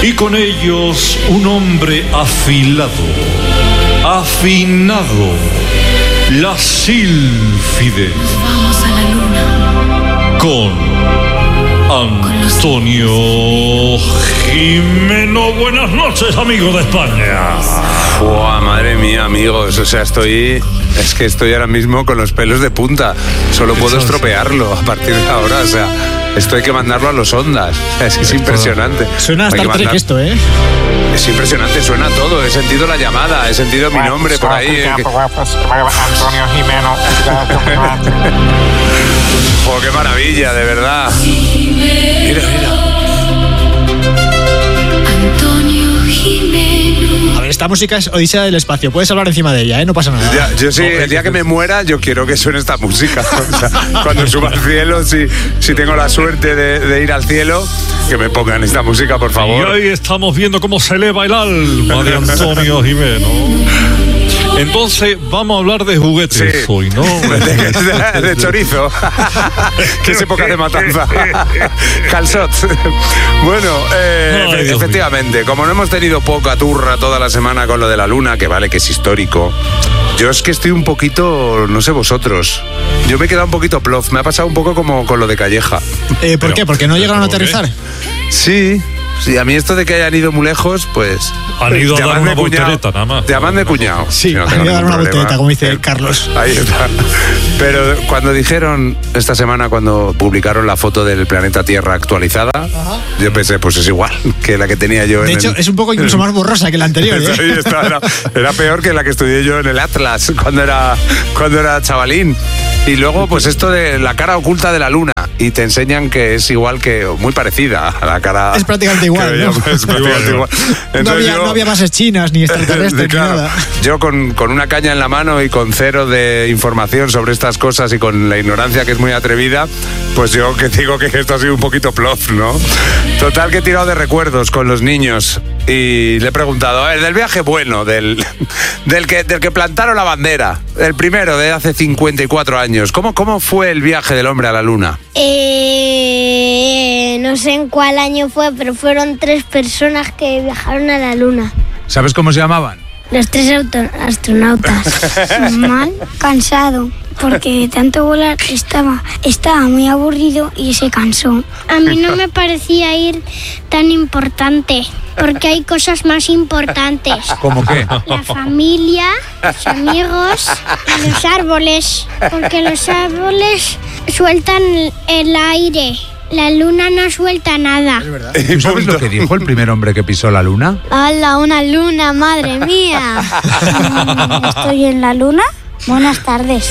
y con ellos un hombre afilado, afinado, la sílfide. Vamos a la luna. Con Antonio Gimeno. Buenas noches, amigos de España. ¡Buah, madre mía, amigos! O sea, estoy ahora mismo con los pelos de punta. Solo puedo estropearlo a partir de ahora, o sea, esto hay que mandarlo a los Ondas. Es impresionante. Suena a Star Trek esto, ¿eh? Es impresionante, suena todo. He sentido la llamada, he sentido mi nombre por ahí. Antonio Gimeno. ¡Oh, qué maravilla, de verdad! Mira. Antonio Gimeno. A ver, esta música es Odisea del Espacio. Puedes hablar encima de ella, ¿eh? No pasa nada. Ya, yo sí, el día que me muera, yo quiero que suene esta música. O sea, cuando suba al cielo, si tengo la suerte de ir al cielo, que me pongan esta música, por favor. Y hoy estamos viendo cómo se eleva el alma de Antonio Gimeno. Entonces vamos a hablar de juguetes hoy, ¿no? De chorizo. Que es época de matanza. Calzot. Bueno, efectivamente, como no hemos tenido poca turra toda la semana con lo de la luna, que vale que es histórico, yo es que estoy un poquito, no sé vosotros, yo me he quedado un poquito plof. Me ha pasado un poco como con lo de Calleja. ¿Por qué? ¿Porque no llegaron a aterrizar? Sí, a mí esto de que hayan ido muy lejos, pues... Han ido a dar una voltereta, nada más. Llamadme cuñado. Sí, han ido a dar una voltereta, como dice Carlos. Ahí está. Pero cuando dijeron esta semana, cuando publicaron la foto del planeta Tierra actualizada, yo pensé, pues es igual que la que tenía yo. De hecho, es un poco incluso más borrosa que la anterior, ¿eh? Ahí está, era peor que la que estudié yo en el Atlas cuando era chavalín. Y luego, pues esto de la cara oculta de la luna. Y te enseñan que es igual que, muy parecida a la cara. Es prácticamente igual, ¿no? Es prácticamente igual. Entonces no había bases chinas, ni extraterrestres, claro, ni nada. Yo con una caña en la mano y con cero de información sobre estas cosas y con la ignorancia que es muy atrevida, pues yo que digo que esto ha sido un poquito plof, ¿no? Total, que he tirado de recuerdos con los niños y le he preguntado, a ver, del viaje bueno, del que plantaron la bandera, el primero de hace 54 años. ¿Cómo fue el viaje del hombre a la luna? No sé en cuál año fue, pero fueron 3 personas que viajaron a la luna. ¿Sabes cómo se llamaban? Los 3 astronautas. Mal, cansado, porque de tanto volar estaba muy aburrido y se cansó. A mí no me parecía ir tan importante, porque hay cosas más importantes. ¿Cómo qué? La familia, los amigos y los árboles, porque los árboles sueltan el aire. La luna no suelta nada. ¿Tú sabes lo que dijo el primer hombre que pisó la luna? ¡Hala, una luna, madre mía! ¿Estoy en la luna? Buenas tardes.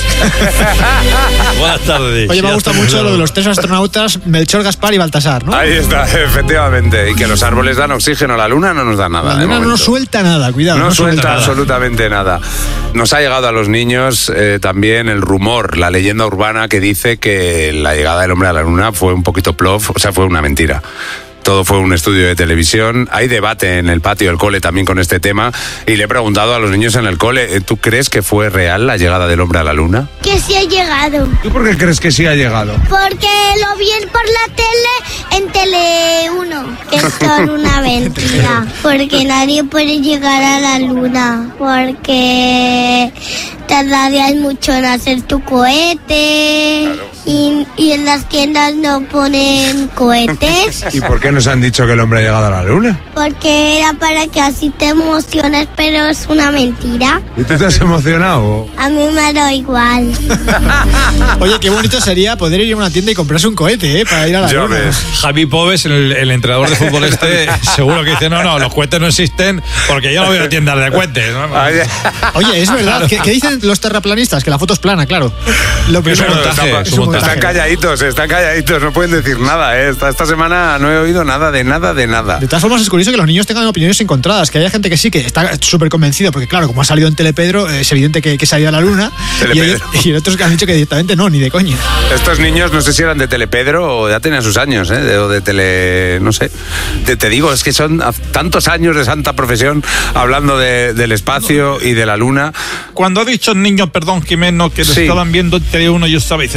Buenas tardes. Oye, me gusta mucho lo de los 3 astronautas, Melchor, Gaspar y Baltasar, ¿no? Ahí está, efectivamente. Y que los árboles dan oxígeno, la luna no nos da nada. La luna no suelta nada, cuidado. No suelta absolutamente nada. Nos ha llegado a los niños también el rumor, la leyenda urbana que dice que la llegada del hombre a la luna fue un poquito plof, o sea, fue una mentira. Todo fue un estudio de televisión. Hay debate en el patio del cole también con este tema. Y le he preguntado a los niños en el cole, ¿tú crees que fue real la llegada del hombre a la luna? Que sí ha llegado. ¿Tú por qué crees que sí ha llegado? Porque lo vi por la tele en Tele 1. Que es toda una mentira. Porque nadie puede llegar a la luna. Porque tardarías mucho en hacer tu cohete. Claro. Y en las tiendas no ponen cohetes. ¿Y por qué nos han dicho que el hombre ha llegado a la luna? Porque era para que así te emociones, pero es una mentira. ¿Y tú te has emocionado? A mí me da igual. Oye, qué bonito sería poder ir a una tienda y comprarse un cohete, para ir a la luna. Javi Pobes, el entrenador de fútbol seguro que dice, no, los cohetes no existen porque yo no veo tiendas de cohetes, ¿no? Oye, es verdad. ¿Qué dicen los terraplanistas? Que la foto es plana, claro. Lo que Están calladitos, no pueden decir nada, ¿eh? Esta semana no he oído nada. De todas formas, es curioso que los niños tengan opiniones encontradas, que haya gente que sí, que está súper convencido, porque claro, como ha salido en Telepedro, es evidente que se ha ido a la luna, y otros que han dicho que directamente no, ni de coña. Estos niños, no sé si eran de Telepedro o ya tenían sus años, o de Tele... no sé. Te digo, es que son tantos años de santa profesión hablando del espacio y de la luna. Cuando ha dicho niños, perdón, Jimeno, que lo estaban viendo en Tele 1, yo estaba diciendo, a ver si va a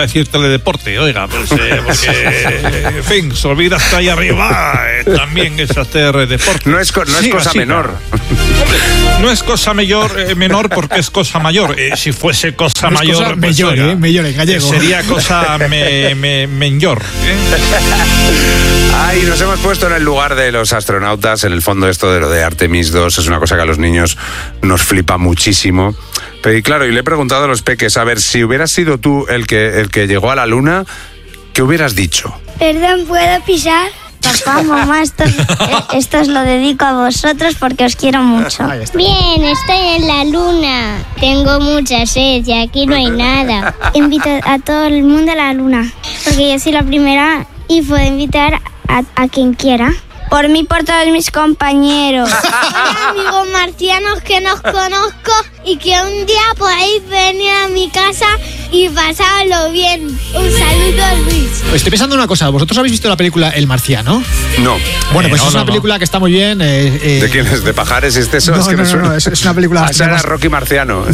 decir teledeporte, oiga, pues, porque, en fin, se olvida hasta ahí arriba, también es hacer deporte. No es cosa menor. No es cosa menor porque es cosa mayor. Si fuese cosa No es mayor, cosa pues, mayor, oiga, mayor en gallego. sería cosa menor. Ay, nos hemos puesto en el lugar de los astronautas. En el fondo, esto de lo de Artemis 2 es una cosa que a los niños nos flipa muchísimo. Pero y claro, y le he preguntado a los peques, a ver, si hubieras sido tú el que llegó a la luna, ¿qué hubieras dicho? Perdón, ¿puedo pisar? Papá, mamá, esto os lo dedico a vosotros porque os quiero mucho. Ahí está. Bien, estoy en la luna. Tengo mucha sed y aquí no hay nada. Invito a todo el mundo a la luna, porque yo soy la primera y puedo invitar a quien quiera. Por mí, por todos mis compañeros. Hola, amigos marcianos que nos conozco y que un día podéis venir a mi casa y pasarlo bien. Un saludo, Luis. Estoy pensando una cosa. ¿Vosotros habéis visto la película El Marciano? No. Bueno, pues No, es una no. película que está muy bien. ¿De quién es? ¿De Pajares y Esteso? Es que me suena. no, es una película Ah, esa era Rocky Marciano.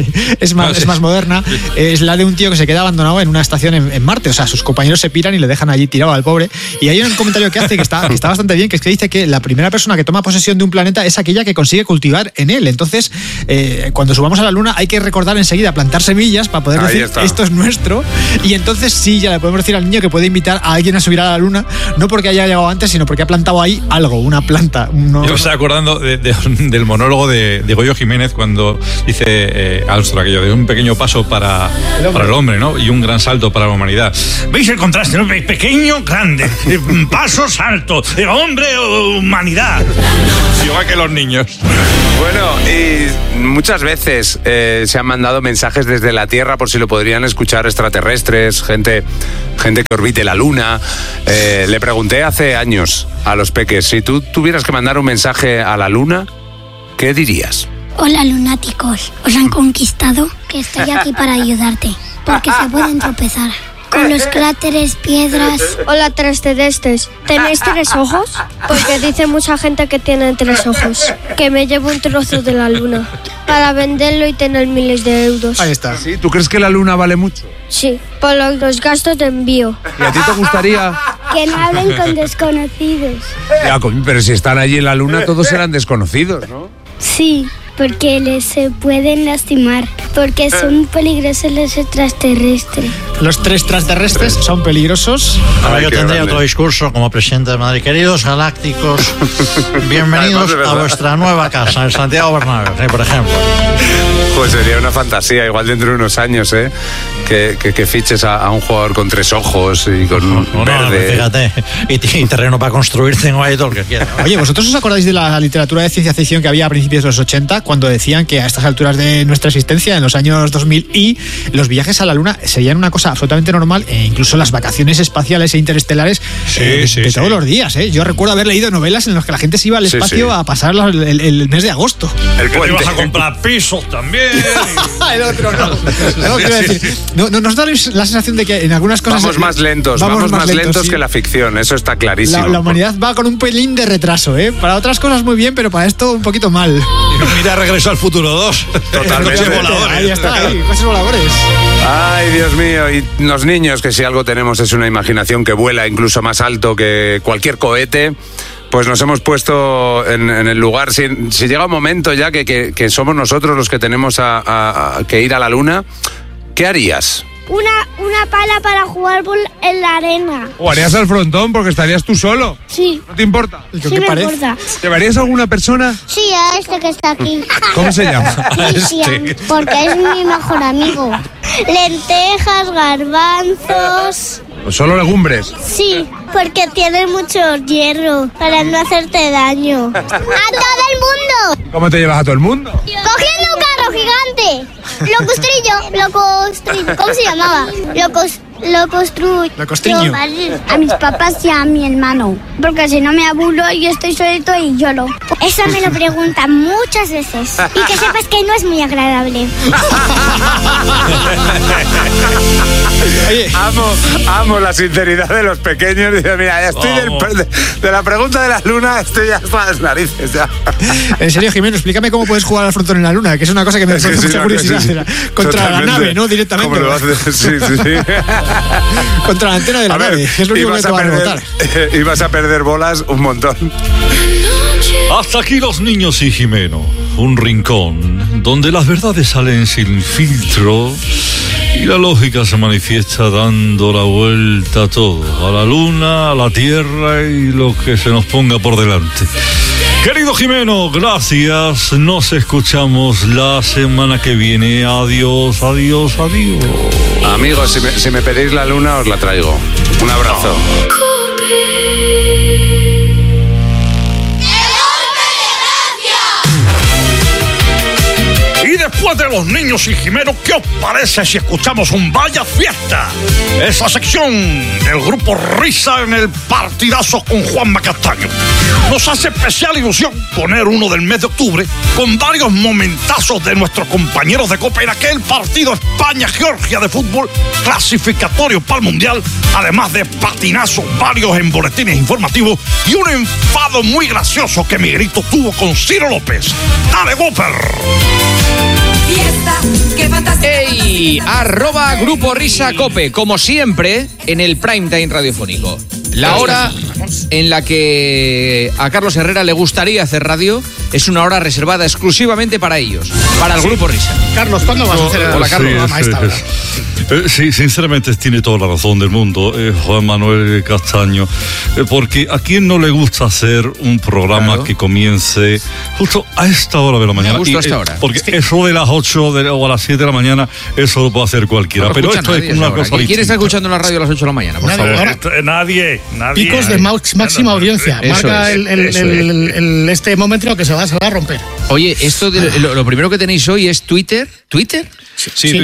es más moderna. Es la de un tío que se queda abandonado en una estación en Marte. O sea, sus compañeros se piran y le dejan allí tirado al pobre. Y hay un comentario que hace que está bastante bien, que es que dice que la primera persona que toma posesión de un planeta es aquella que consigue cultivar en él. Entonces, cuando subamos a la Luna hay que recordar enseguida plantar semillas para poder Ahí decir está. esto es nuestro. Y entonces sí, ya le podemos decir al niño que puede invitar a alguien a subir a la Luna, no porque haya llegado antes, sino porque ha plantado ahí algo, una planta. Yo me estaba acordando del monólogo de Goyo Jiménez cuando dice Armstrong aquello de un pequeño paso para el hombre, ¿no? Y un gran salto para la humanidad. ¿Veis el contraste, no? Pequeño, grande, paso, salto, hombre, humanidad. Igual que los niños. Bueno, y muchas veces se han mandado mensajes desde la Tierra por si lo podrían escuchar extraterrestres, gente que orbite la Luna. Le pregunté hace años a los peques, si tú tuvieras que mandar un mensaje a la Luna, ¿qué dirías? Hola, lunáticos. ¿Os han conquistado? Que estoy aquí para ayudarte, porque se pueden tropezar con los cráteres, piedras. Hola, terrestres. ¿Tenéis 3 ojos? Porque dice mucha gente que tienen 3 ojos. Que me llevo un trozo de la luna para venderlo y tener miles de euros. Ahí está. ¿Sí? ¿Tú crees que la luna vale mucho? Sí, por los gastos de envío. ¿Y a ti te gustaría? Que no hablen con desconocidos. Ya, pero si están allí en la luna, todos serán desconocidos, ¿no? Sí, porque se pueden lastimar, porque son peligrosos los extraterrestres. Los 3 extraterrestres son peligrosos. Ahora Ay, yo qué tendré grande. otro discurso como presidente de Madrid. Queridos galácticos, bienvenidos Además, de verdad. a vuestra nueva casa, en Santiago Bernabéu, por ejemplo. Pues sería una fantasía, igual dentro de unos años, que fiches a un jugador con 3 ojos y con No, verde. fíjate, y terreno para construir tengo ahí todo lo que quiera. Oye, ¿vosotros os acordáis de la literatura de ciencia ficción que había a principios de los 80, cuando decían que a estas alturas de nuestra existencia, en los años 2000, y los viajes a la Luna serían una cosa absolutamente normal, e incluso las vacaciones espaciales e interestelares de todos los días? Yo recuerdo haber leído novelas en las que la gente se iba al Sí, espacio sí. a pasar el mes de agosto. El Que te puente. vas a comprar pisos también. El otro no. No, quiero decir, nos da la sensación de que en algunas cosas Vamos más lentos, vamos más lentos sí. que la ficción, eso está clarísimo. La humanidad va con un pelín de retraso, Para otras cosas muy bien, pero para esto un poquito mal. Mira, Regreso al Futuro 2. Totalmente. Coches voladores. Ahí está, ahí, coches voladores. Ay, Dios mío, y los niños, que si algo tenemos es una imaginación que vuela incluso más alto que cualquier cohete, pues nos hemos puesto en el lugar. Si llega un momento ya que somos nosotros los que tenemos que ir a la Luna, ¿qué harías? Una pala para jugar en la arena. ¿O harías al frontón porque estarías tú solo? Sí, ¿No te importa? ¿Y sí qué me parece? importa. ¿Llevarías a alguna persona? Sí, a este que está aquí. ¿Cómo se llama? Cristian, porque es mi mejor amigo. Lentejas, garbanzos. ¿O solo legumbres? Sí, porque tiene mucho hierro para no hacerte daño. ¡A todo el mundo! ¿Cómo te llevas a todo el mundo? Cogiendo un carro gigante. Lo construyo. ¿Cómo se llamaba? Lo construyo. Locostriño. A mis papás y a mi hermano, porque si no me aburro y estoy solito y lloro. Eso me lo preguntan muchas veces. Y que sepas que no es muy agradable. Oye. Amo la sinceridad de los pequeños. Dice, mira, ya estoy de la pregunta de la luna, estoy ya hasta las narices. Ya. En serio, Jimeno, explícame cómo puedes jugar al frontón en la luna, que es una cosa que me hace mucha curiosidad. Sí. Contra Totalmente. la nave, ¿no? Directamente. ¿Cómo lo haces? Sí. Contra la antena de la nave, que es lo único que te va a rebotar. Ibas a perder bolas un montón. Hasta aquí Los Niños y Jimeno, un rincón donde las verdades salen sin filtro y la lógica se manifiesta dando la vuelta a todo, a la luna, a la tierra y lo que se nos ponga por delante. Querido Jimeno, gracias, nos escuchamos la semana que viene. Adiós. Amigos, si me pedís la luna, os la traigo. Un abrazo. Y después de Los Niños y Jimeno, ¿qué os parece si escuchamos un Vaya Fiesta? Esa sección del grupo Risa en el partidazo con Juanma Castaño. Nos hace especial ilusión poner uno del mes de octubre con varios momentazos de nuestros compañeros de Copa en aquel partido España-Georgia de fútbol clasificatorio para el Mundial, además de patinazos varios en boletines informativos y un enfado muy gracioso que mi grito tuvo con Ciro López. ¡Dale, Whopper! ¡Ey! @Grupo Risa Cope, como siempre, en el prime time radiofónico. La hora en la que a Carlos Herrera le gustaría hacer radio es una hora reservada exclusivamente para ellos, para el Grupo Risa. Carlos, ¿cuándo vas a hacer? Hola, Carlos. Sí, sinceramente tiene toda la razón del mundo, Juan Manuel Castaño, porque a quién no le gusta hacer un programa que comience justo a esta hora de la mañana. Justo a esta hora. Porque eso de las 8 o a las 7 de la mañana, eso lo puede hacer cualquiera. No pero esto es una cosa. ¿Quién está escuchando la radio a las 8 de la mañana? Por favor. Nadie. Picos de máxima audiencia. Marca este momento que se va a romper. Oye, esto lo primero que tenéis hoy es Twitter. ¿Twitter? Sí,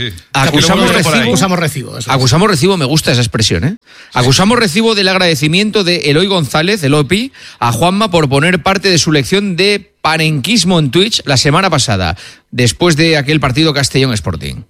acusamos recibo. Acusamos recibo, me gusta esa expresión, ¿eh? Acusamos recibo del agradecimiento de Eloy González, el OPI, a Juanma por poner parte de su lección de panenquismo en Twitch la semana pasada, después de aquel partido Castellón Sporting.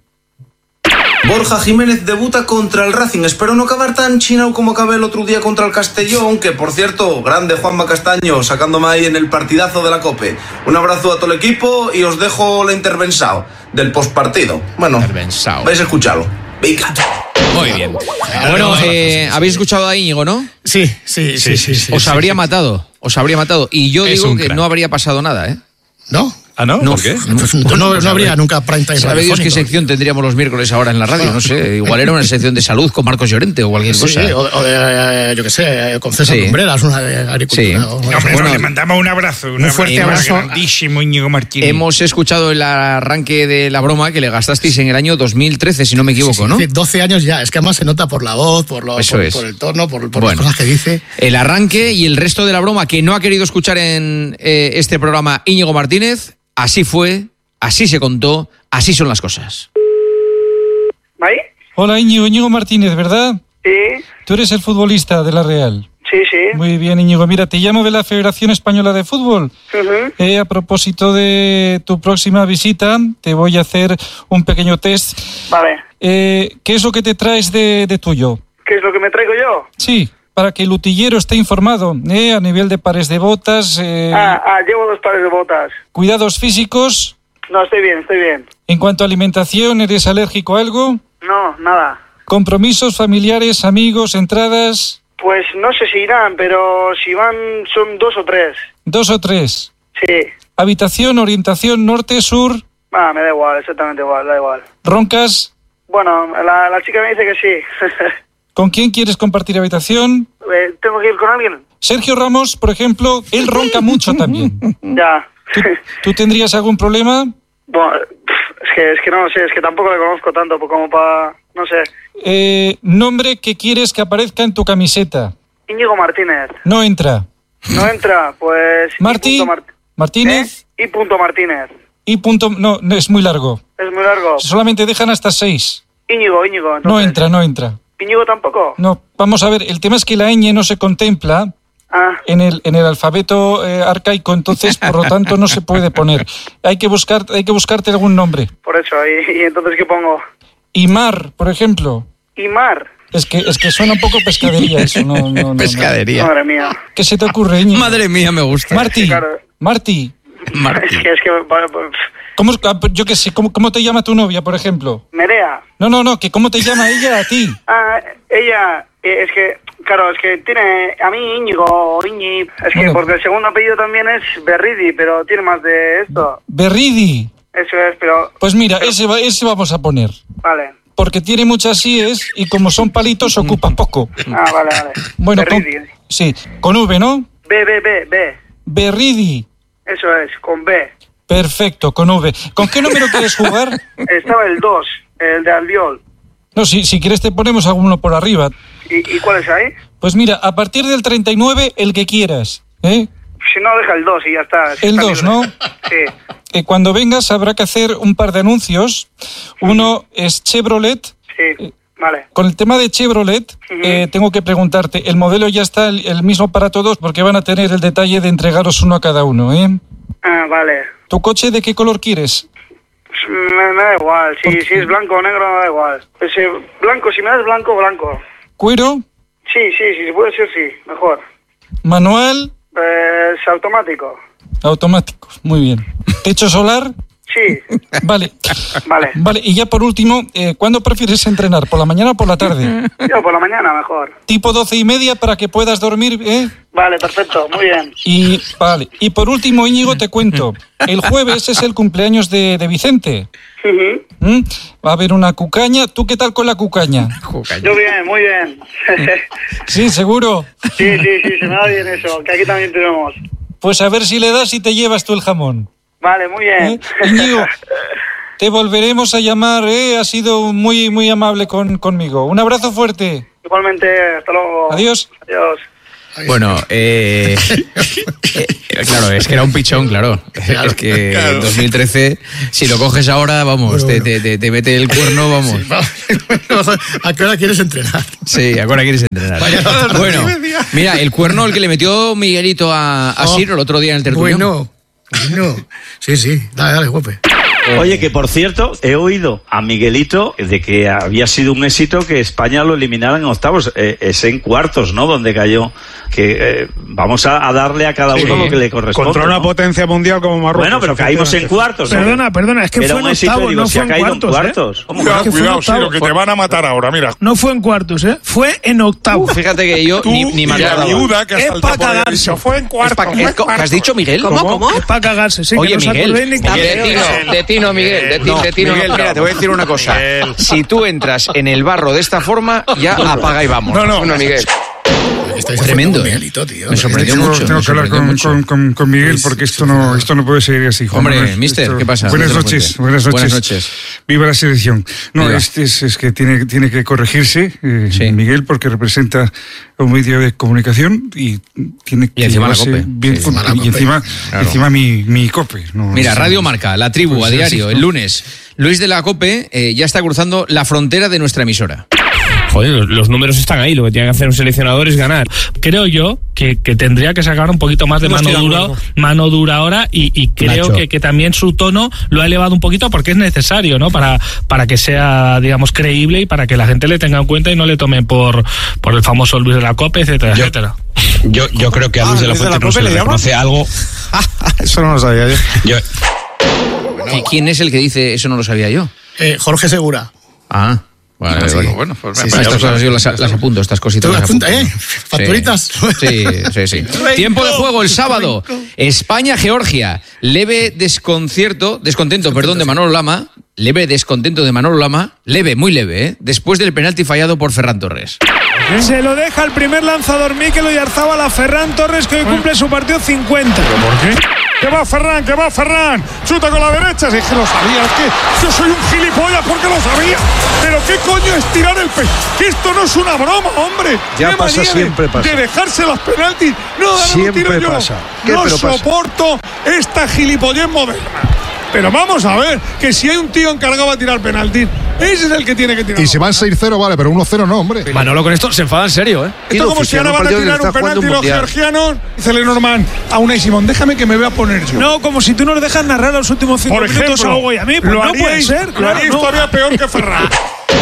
Borja Jiménez debuta contra el Racing. Espero no acabar tan chinao como acabé el otro día contra el Castellón, que por cierto, grande Juanma Castaño, sacándome ahí en el partidazo de la COPE. Un abrazo a todo el equipo y os dejo la intervención del postpartido. Bueno, vais a escucharlo. Venga. Muy bien. Bueno, habéis escuchado a Íñigo, ¿no? Sí. Os habría matado. Y yo digo que no habría pasado nada, ¿eh? ¿No? ¿Ah, no? ¿Por qué? No habría nunca prime time. ¿Sabe Dios qué sección tendríamos los miércoles ahora en la radio? No sé, igual era una sección de salud con Marcos Llorente o cualquier cosa. O de, yo qué sé, con César Lumbreras, una de agricultura. Sí. Bueno, le mandamos un abrazo. Un fuerte abrazo. Grandísimo, Íñigo Martínez. Hemos escuchado el arranque de la broma que le gastasteis en el año 2013, si no me equivoco, ¿no? 12 años ya, es que además se nota por la voz, por el tono, por las cosas que dice. El arranque y el resto de la broma que no ha querido escuchar en este programa Íñigo Martínez. Así fue, así se contó, así son las cosas. ¿Vale? Hola Íñigo Martínez, ¿verdad? Sí. Tú eres el futbolista de la Real. Sí. Muy bien, Íñigo. Mira, te llamo de la Federación Española de Fútbol. A propósito de tu próxima visita, te voy a hacer un pequeño test. Vale. ¿Qué es lo que te traes de tuyo? ¿Qué es lo que me traigo yo? Sí. Para que el utillero esté informado, a nivel de pares de botas. Llevo 2 pares de botas. ¿Cuidados físicos? No, estoy bien. En cuanto a alimentación, ¿eres alérgico a algo? No, nada. ¿Compromisos familiares, amigos, entradas? Pues no sé si irán, pero si van son 2 o 3. 2 o 3. Sí. ¿Habitación, orientación, norte, sur? Me da igual, exactamente igual, da igual. ¿Roncas? Bueno, la chica me dice que sí. ¿Con quién quieres compartir habitación? ¿Tengo que ir con alguien? Sergio Ramos, por ejemplo, él ronca mucho también. Ya. ¿Tú tendrías algún problema? Bueno, es que no sé, es que tampoco le conozco tanto como para... no sé. Nombre que quieres que aparezca en tu camiseta. Íñigo Martínez. No entra. No entra, pues... Martínez. Y punto Martínez. No, es muy largo. Es muy largo. Solamente dejan hasta 6. Íñigo. Entonces. No entra. ¿Íñigo tampoco? No, vamos a ver, el tema es que la ñ no se contempla en el alfabeto arcaico, entonces por lo tanto no se puede poner. Hay que buscarte algún nombre. Por eso, ¿y entonces qué pongo? Y mar, por ejemplo. Y mar. Es que suena un poco pescadería eso, no. Pescadería. Madre mía. ¿Qué se te ocurre, Íñigo? Madre mía, me gusta. Martí. Claro. Martí. Es que ¿Cómo, yo qué sé, ¿cómo te llama tu novia, por ejemplo? Nerea. No, que ¿cómo te llama ella a ti? Ella, es que, claro, es que tiene, a mí Íñigo, Iñi, es que porque el segundo apellido también es Berridi, pero tiene más de esto. Berridi. Eso es, pero... Pues mira, ese vamos a poner. Vale. Porque tiene muchas síes y como son palitos ocupa poco. Vale. Bueno, Berridi. Con V, ¿no? B. Berridi. Eso es, con B. Perfecto, con V. ¿Con qué número quieres jugar? Estaba el 2, el de Albiol. No, si quieres te ponemos alguno por arriba. ¿Y cuál es ahí? Pues mira, a partir del 39, el que quieras, ¿eh? Si no, deja el 2 y ya está. El 2, ¿no? Sí. Cuando vengas habrá que hacer un par de anuncios. Uno es Chevrolet. Sí, vale. Con el tema de Chevrolet, tengo que preguntarte, el modelo ya está el mismo para todos porque van a tener el detalle de entregaros uno a cada uno, ¿eh? Vale. ¿Tu coche de qué color quieres? Pues me da igual, si es blanco o negro me da igual. Pues, blanco, si me das blanco. ¿Cuero? Sí, si puede ser, sí, mejor. ¿Manual? Es automático. Automático, muy bien. ¿Techo solar? Sí. Vale, y ya por último, ¿cuándo prefieres entrenar? ¿Por la mañana o por la tarde? Yo por la mañana mejor. Tipo 12:30 para que puedas dormir, ¿eh? Vale, perfecto, muy bien. Y por último, Íñigo, te cuento. El jueves es el cumpleaños de Vicente. Va a haber una cucaña. ¿Tú qué tal con la cucaña? Yo bien, muy bien. Sí, seguro. Sí, se me da bien eso, que aquí también tenemos. Pues a ver si le das y te llevas tú el jamón. Vale, muy bien. Íñigo, te volveremos a llamar, ¿eh? Has sido muy, muy amable conmigo. Un abrazo fuerte. Igualmente, hasta luego. Adiós. Adiós. Bueno, claro, es que era un pichón, claro. Es que en 2013, si lo coges ahora, vamos, te mete el cuerno, vamos. ¿A qué hora quieres entrenar? Sí, ¿a qué hora quieres entrenar? Bueno, mira, el cuerno el que le metió Miguelito a Siro el otro día en el tertulión. Bueno. Sí, dale, guape. Oye, que por cierto, he oído a Miguelito de que había sido un éxito que España lo eliminara en octavos. Es en cuartos, ¿no? Donde cayó. Que vamos a darle a cada uno lo que le corresponde. Contra una potencia mundial como Marruecos. Bueno, pero caímos en cuartos. Perdona, es que era fue en un éxito, octavos, digo, no se fue ha en caído cuartos. En cuartos. Cuidado, Ciro, que te van a matar ahora, mira. No fue en cuartos, fue en octavos. Fíjate que yo ni me acordaba. Viuda que hasta el para cagarse. fue en cuartos. ¿Qué has dicho, Miguel? ¿Cómo? Es para cagarse, sí. Oye, que no Miguel, de Tino, Miguel. Mira, te voy a decir una cosa. Si tú entras en el barro de esta forma, ya apaga y vamos. No, Miguel. Tremendo, Miguelito, tío. Me sorprendió mucho. Tengo que hablar con Miguel porque esto no puede seguir así. Hombre, mister, ¿qué pasa? Buenas noches. Viva la selección. No, es que tiene que corregirse Miguel porque representa un medio de comunicación y tiene que encima la COPE. Encima mi COPE. Mira, Radio Marca, La Tribu, a diario, el lunes. Luis de la COPE ya está cruzando la frontera de nuestra emisora. Joder, los números están ahí, lo que tiene que hacer un seleccionador es ganar. Creo yo que tendría que sacar un poquito más de mano dura ahora y creo que también su tono lo ha elevado un poquito porque es necesario, ¿no? Para que sea, digamos, creíble y para que la gente le tenga en cuenta y no le tome por el famoso Luis de la COPE, etcétera. Yo creo que a Luis de la COPE le reconoce algo. Eso no lo sabía yo. ¿Quién es el que dice eso? No lo sabía yo. Jorge Segura. Ah. Bueno, pues estas cosas yo las apunto, estas cositas. Las apunto, facturitas. Sí. Tiempo de juego el sábado. España-Georgia. Leve descontento de Manolo Lama. Leve, muy leve, después del penalti fallado por Ferran Torres. Se lo deja el primer lanzador Mikel Oyarzábal a Ferran Torres, que hoy cumple su partido 50. ¿Pero por qué? ¡Que va Ferran! ¡Chuta con la derecha! Si es que lo sabía, es que yo soy un gilipollas porque lo sabía. ¿Pero qué coño es tirar el que esto no es una broma, hombre! Ya pasa, siempre pasa. De dejarse los penaltis. No, siempre pasa. No soporto esta gilipollez moderna. Pero vamos a ver, que si hay un tío encargado de tirar penaltis, ese es el que tiene que tirar. Y si van 6-0, vale, pero 1-0 no, hombre. Manolo con esto se enfada en serio, Esto es como si ahora van a tirar un penalti los georgianos. Dice Lenormand a Unai Simón, déjame que me voy a poner yo. No, como si tú nos dejas narrar los últimos 5 minutos a Hugo y a mí, pues no puede ser. Lo haríais todavía peor que Ferran.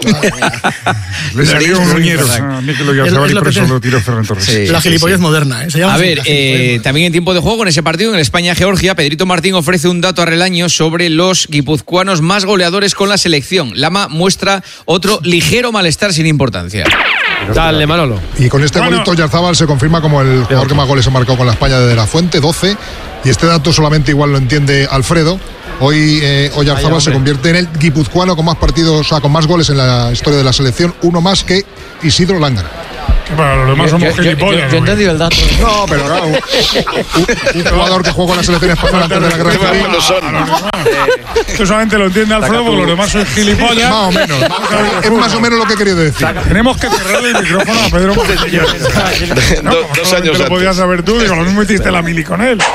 Le salió un muñero a Mikel Oyarzabal y por eso lo tiró Ferran Torres. Sí, la gilipollez moderna. A ver, también en tiempo de juego, en ese partido, en España-Georgia, Pedrito Martín ofrece un dato a Relaño sobre los guipuzcoanos más goleadores con la selección. Lama muestra otro ligero malestar sin importancia. Dale, Manolo. Y con este golito Oyarzabal se confirma como el jugador que más goles ha marcado con la España de La Fuente, 12. Y este dato solamente igual lo entiende Alfredo. Hoy Oyarzabal se convierte en el guipuzcoano con más partidos, o sea, con más goles en la historia de la selección, uno más que Isidro Lángara. Para los demás somos gilipollas. Yo he entendido el dato. No, pero claro, un jugador que jugó con la selección española antes de la guerra civil. Esto solamente lo entiende Alfredo porque los demás son gilipollas. Más o menos. Es más o menos lo que he querido decir. Tenemos que cerrarle el micrófono a Pedro. 2 años lo podías saber tú, digo, lo mismo hiciste la mili con él.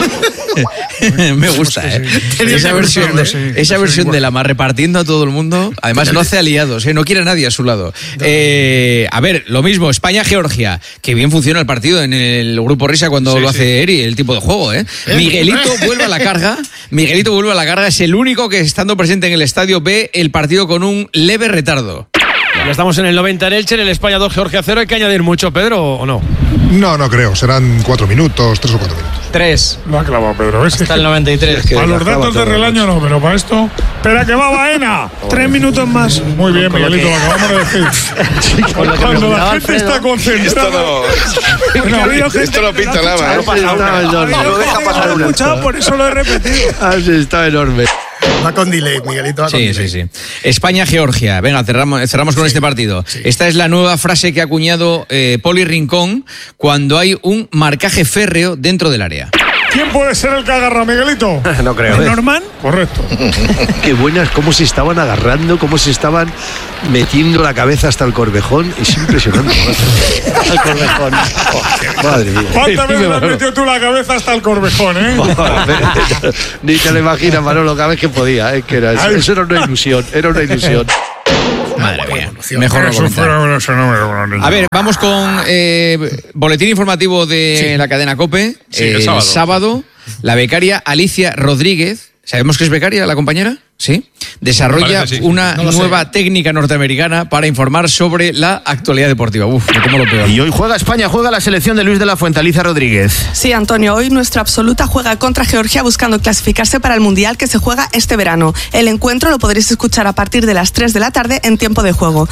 Me gusta, esa versión de Lama repartiendo a todo el mundo. Además no hace aliados, no quiere a nadie a su lado. A ver, lo mismo, España-Georgia, que bien funciona el partido en el grupo Risa cuando lo hace Eri, el tipo de juego. Miguelito vuelve a la carga, es el único que estando presente en el estadio ve el partido con un leve retardo. Ya estamos en el 90 en Elche, en el España 2, Georgia 0. ¿Hay que añadir mucho, Pedro, o no? No creo. Serán 4 minutos, 3 o 4 minutos. 3. Lo ha clavado Pedro. Hasta el 93. Para los datos de Relaño no, pero para esto... ¡Espera que va Baena! 3 minutos más. Muy bien, Miguelito, lo acabamos de decir. Cuando la gente está concentrada... Esto no pinta nada. Lo deja pasar una. Por eso lo he repetido. Así está enorme. Va con delay, Miguelito. Va con delay. Sí. España-Georgia. Venga, cerramos con este partido. Sí. Esta es la nueva frase que ha acuñado Poli Rincón cuando hay un marcaje férreo dentro del área. ¿Quién puede ser el que agarra, Miguelito? No creo. ¿El Norman? Correcto. Qué buenas, cómo se estaban agarrando, cómo se estaban metiendo la cabeza hasta el corvejón. Es impresionante. El corvejón. Madre mía. ¿Cuántas veces has metido tú la cabeza hasta el corvejón, Ni te lo imaginas, Manolo, cada vez que podía. Que era eso. Eso era una ilusión. Madre mía, mejor no comentar. A ver, vamos con boletín informativo de la cadena COPE. El sábado, la becaria Alicia Rodríguez, ¿sabemos que es becaria la compañera? Sí. Desarrolla una nueva técnica norteamericana para informar sobre la actualidad deportiva. ¿Cómo lo peor? Y hoy juega España, juega la selección de Luis de la Fuente, Alicia Rodríguez. Sí, Antonio, hoy nuestra absoluta juega contra Georgia buscando clasificarse para el Mundial que se juega este verano. El encuentro lo podréis escuchar a partir de las 3 de la tarde en tiempo de juego.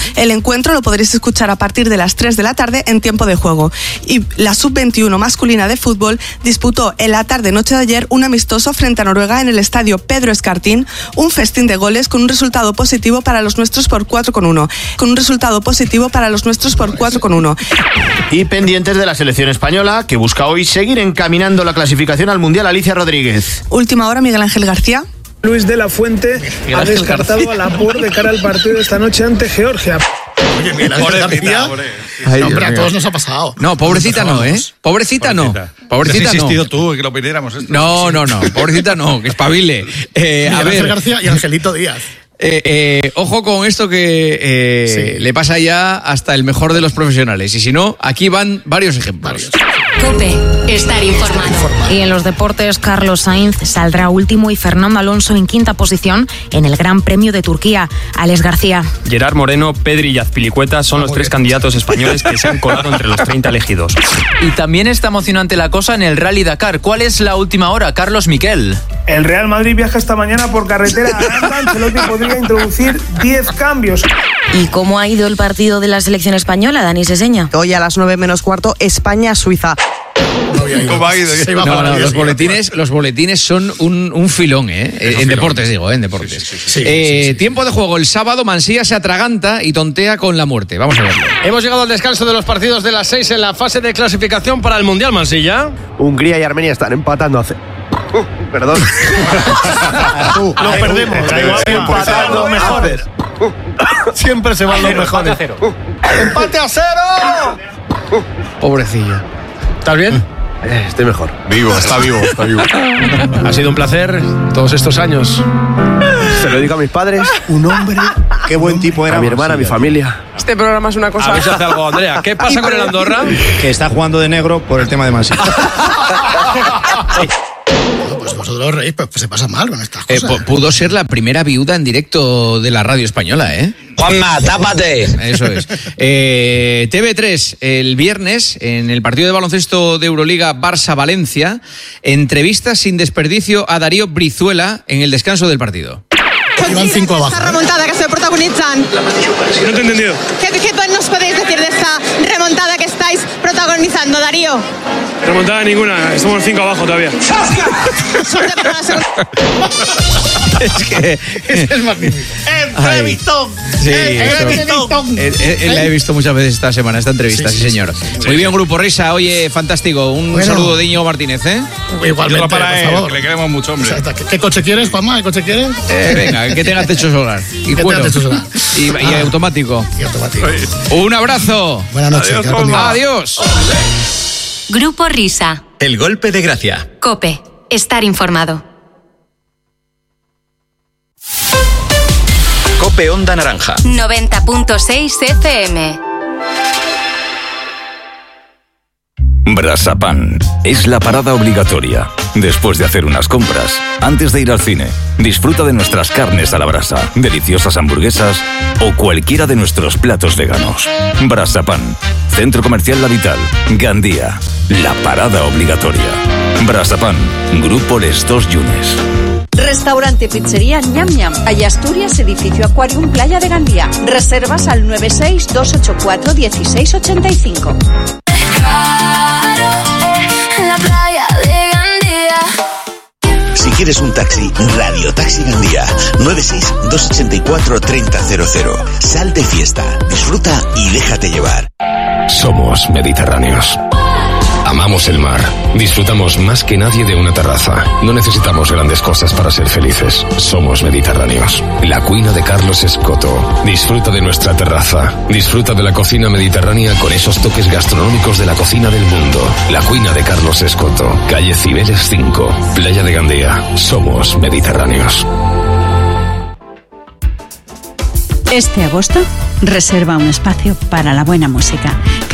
Y la sub-21 masculina de fútbol disputó en la tarde-noche de ayer un amistoso frente a Noruega en el estadio Pedro Escartín, un festín de goles con un resultado positivo para los nuestros por 4-1. Y pendientes de la selección española, que busca hoy seguir encaminando la clasificación al Mundial, Alicia Rodríguez. Última hora, Miguel Ángel García. Luis de la Fuente ha descartado a Laporte de cara al partido de esta noche ante Georgia. Oye, Miguel Ángel García. Hombre, a todos nos ha pasado. No, pobrecita no, Pobrecita no. Has insistido tú en que lo pidiéramos esto. No. Pobrecita no, que espabile. A ver, García y Angelito Díaz. Ojo con esto que le pasa ya hasta el mejor de los profesionales. Y si no, aquí van varios ejemplos. COPE, estar informado. Y en los deportes, Carlos Sainz saldrá último y Fernando Alonso en quinta posición en el Gran Premio de Turquía. Alex García. Gerard Moreno, Pedri y Azpilicueta son los 3 candidatos españoles que se han colado entre los 30 elegidos. Y también está emocionante la cosa en el Rally Dakar. ¿Cuál es la última hora, Carlos Miquel? El Real Madrid viaja esta mañana por carretera a Aranda. Ancelotti podría introducir 10 cambios. ¿Y cómo ha ido el partido de la selección española, Dani Seseña? Hoy a las 9 menos cuarto, España-Suiza. ¿Cómo ha ido? Los boletines son un filón, en deportes, digo, en deportes. Tiempo de juego. El sábado, Mansilla se atraganta y tontea con la muerte. Vamos a verlo. Hemos llegado al descanso de los partidos de las 6 en la fase de clasificación para el Mundial, Mansilla. Hungría y Armenia están empatando hace... Perdón. Lo perdemos. Empatando los mejores. Siempre se van los mejores. ¡Empate a 0! Pobrecillo. ¿Estás bien? Estoy mejor. Está vivo. Ha sido un placer todos estos años. Se lo digo a mis padres. Un hombre, qué buen tipo era. A mi hermana, a mi familia. Este programa es una cosa... A ver si hace algo, Andrea. ¿Qué pasa con el Andorra? Que está jugando de negro por el tema de Mansilla. Pues vosotros reís, pues se pasa mal con estas cosas. Pudo ser la primera viuda en directo de la radio española, ¿eh? Juanma, tápate. Eso es. TV3, el viernes, en el partido de baloncesto de Euroliga Barça-Valencia, entrevista sin desperdicio a Darío Brizuela en el descanso del partido. Iban 5 abajo. Esta remontada que estoy protagonizando. No te he entendido. ¿Qué nos podéis decir de esta remontada que estáis protagonizando, Darío? Remontada ninguna, estamos 5 abajo todavía. Suerte para la segunda. Es que es magnífico. ¡Entrevistón! Sí, la he visto muchas veces esta semana, esta entrevista, sí señor. Muy bien, Grupo Risa, oye, fantástico. Un saludo de Íñigo Martínez, ¿eh? Igualmente, para él, por favor. que le queremos mucho, hombre. ¿Qué coche quieres, Juanma? ¿Qué coche quieres? Venga, que tenga techo solar. Y cuero. Y automático. Y automático. Un abrazo. Buenas noches. Adiós. Grupo Risa. El golpe de gracia. COPE. Estar informado. COPE Onda Naranja. 90.6 FM. Brasapan es la parada obligatoria. Después de hacer unas compras, antes de ir al cine, disfruta de nuestras carnes a la brasa, deliciosas hamburguesas o cualquiera de nuestros platos veganos. Brasapan, Centro Comercial La Vital, Gandía, la parada obligatoria. Brasapan, Grupo Les Dos Yunes. Restaurante Pizzería Ñam Ñam, calle Asturias, edificio Aquarium, Playa de Gandía. Reservas al 96-284-1685. La playa de Gandía. Si quieres un taxi, Radio Taxi Gandía. 96-284-3000. Sal de fiesta, disfruta y déjate llevar. Somos mediterráneos. Amamos el mar. Disfrutamos más que nadie de una terraza. No necesitamos grandes cosas para ser felices. Somos mediterráneos. La Cuina de Carlos Escoto. Disfruta de nuestra terraza. Disfruta de la cocina mediterránea con esos toques gastronómicos de la cocina del mundo. La Cuina de Carlos Escoto. Calle Cibeles 5. Playa de Gandía. Somos mediterráneos. Este agosto, reserva un espacio para la buena música.